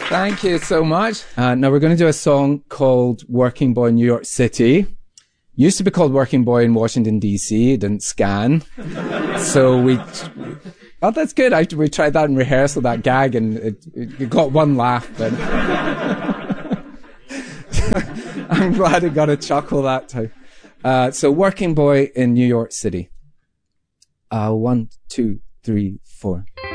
Thank you so much. Now we're going to do a song called Working Boy in New York City. Used to be called Working Boy in Washington, D.C. It didn't scan. So oh, that's good. We tried that in rehearsal, that gag, and it got one laugh, but I'm glad it got a chuckle that time. So Working Boy in New York City. 1, 2, 3, 4.